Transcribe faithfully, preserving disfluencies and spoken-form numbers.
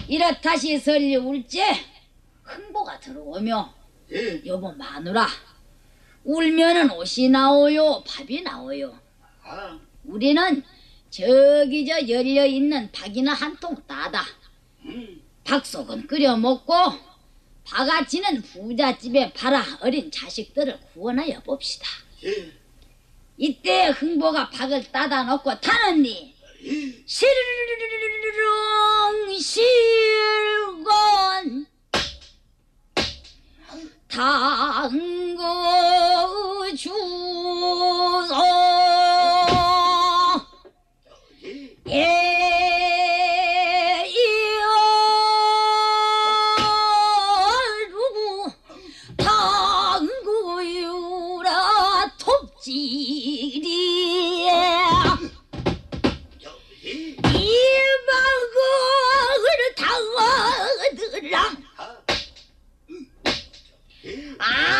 이렇다시 설리 울제 흥보가 들어오며 예. 여보 마누라 울면은 옷이 나오요 밥이 나오요. 아, 우리는 저기 저 열려있는 박이나 한 통 따다 음, 박속은 끓여 먹고 바가지는 부잣집에 팔아 어린 자식들을 구원하여 봅시다. 예. 이때 흥보가 박을 따다 놓고 타느니 예. 시르릉 실건 당구 주소 예이어루구 당구유라 톱질이에 이방을 당하더랑 아